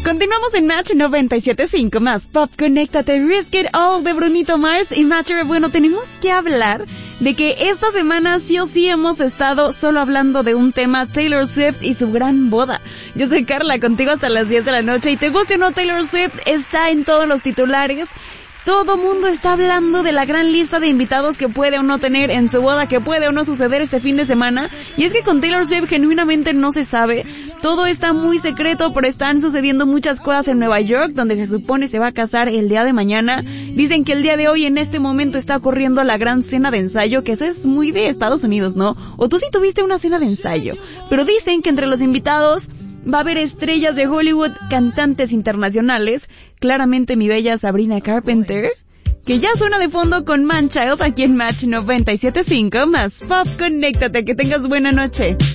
Continuamos en Match 97.5 más Pop, Conéctate, Risk It All de Brunito Mars y Matcher. Bueno, tenemos que hablar de que esta semana sí o sí hemos estado solo hablando de un tema, Taylor Swift y su gran boda. Yo soy Carla, contigo hasta las 10 de la noche y te guste o no, Taylor Swift está en todos los titulares. Todo mundo está hablando de la gran lista de invitados que puede o no tener en su boda, que puede o no suceder este fin de semana. Y es que con Taylor Swift genuinamente no se sabe. Todo está muy secreto, pero están sucediendo muchas cosas en Nueva York, donde se supone se va a casar el día de mañana. Dicen que el día de hoy, en este momento, está ocurriendo la gran cena de ensayo, que eso es muy de Estados Unidos, ¿no? O tú sí tuviste una cena de ensayo. Pero dicen que entre los invitados va a haber estrellas de Hollywood, cantantes internacionales, claramente mi bella Sabrina Carpenter, que ya suena de fondo con Man Child aquí en Match 97.5 más Pop, Conéctate, que tengas buena noche.